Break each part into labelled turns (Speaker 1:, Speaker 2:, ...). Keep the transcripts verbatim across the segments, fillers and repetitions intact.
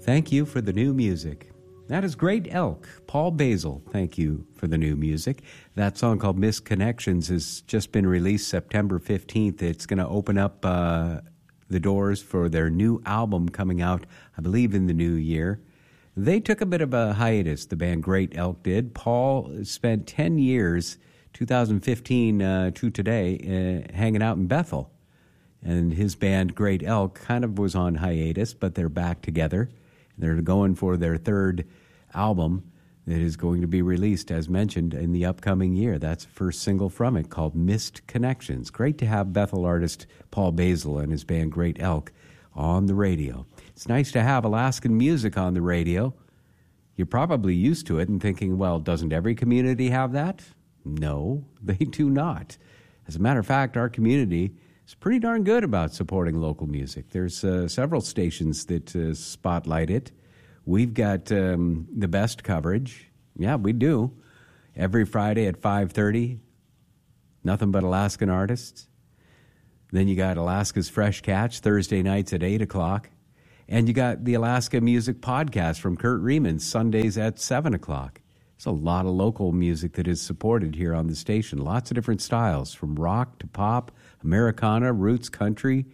Speaker 1: Thank you for the new music. That is Great Elk. Paul Basil, thank you for the new music. That song called Missed Connections has just been released September fifteenth. It's going to open up uh, the doors for their new album coming out, I believe, in the new year. They took a bit of a hiatus, the band Great Elk did. Paul spent ten years, two thousand fifteen uh, to today, uh, hanging out in Bethel. And his band Great Elk kind of was on hiatus, but they're back together. They're going for their third album that is going to be released, as mentioned, in the upcoming year. That's the first single from it, called Missed Connections. Great to have Bethel artist Paul Basil and his band Great Elk on the radio. It's nice to have Alaskan music on the radio. You're probably used to it and thinking, well, doesn't every community have that? No, they do not. As a matter of fact, our community is pretty darn good about supporting local music. There's uh, several stations that uh, spotlight it. We've got um, the best coverage. Yeah, we do. Every Friday at five thirty, nothing but Alaskan artists. Then you got Alaska's Fresh Catch Thursday nights at eight o'clock. And you got the Alaska Music Podcast from Kurt Riemann Sundays at seven o'clock. There's a lot of local music that is supported here on the station. Lots of different styles, from rock to pop, Americana, roots, country,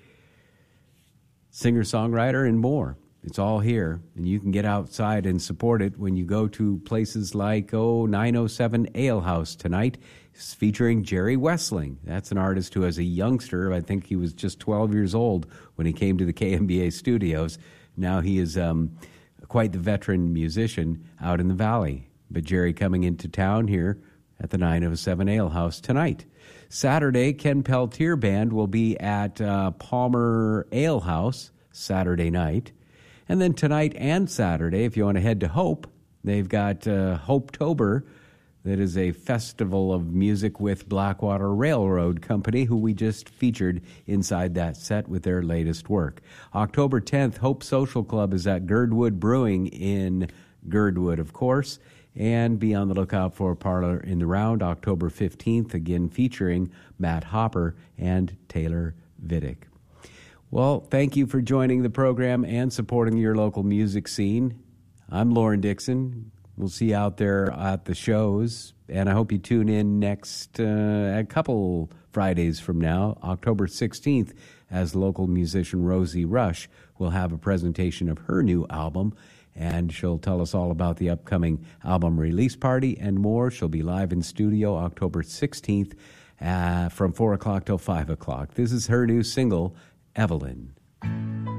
Speaker 1: singer-songwriter, and more. It's all here, and you can get outside and support it when you go to places like, oh, nine oh seven Ale House tonight. It's featuring Jerry Wessling. That's an artist who, as a youngster, I think he was just twelve years old when he came to the K M B A studios. Now he is um, quite the veteran musician out in the valley. But Jerry coming into town here at the nine oh seven Ale House tonight. Saturday, Ken Peltier Band will be at uh, Palmer Ale House Saturday night. And then tonight and Saturday, if you want to head to Hope, they've got uh, Hopetober. That is a festival of music with Blackwater Railroad Company, who we just featured inside that set with their latest work. October tenth, Hope Social Club is at Girdwood Brewing in Girdwood, of course. And be on the lookout for Parlor in the Round, October fifteenth, again featuring Matt Hopper and Taylor Vidic. Well, thank you for joining the program and supporting your local music scene. I'm Lauren Dixon. We'll see you out there at the shows, and I hope you tune in next uh, a couple Fridays from now, October sixteenth, as local musician Rosie Rush will have a presentation of her new album, and she'll tell us all about the upcoming album release party and more. She'll be live in studio October sixteenth uh, from four o'clock till five o'clock. This is her new single, Evelyn.